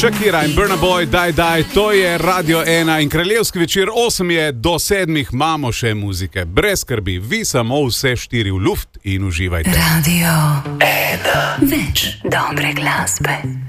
Shakira in Burna Boy, daj, to je Radio 1 in kraljevski večer 8 je do 7, imamo še muzike. Brez skrbi, vi samo vse 4 v luft in uživajte. Radio 1. Več dobre glasbe.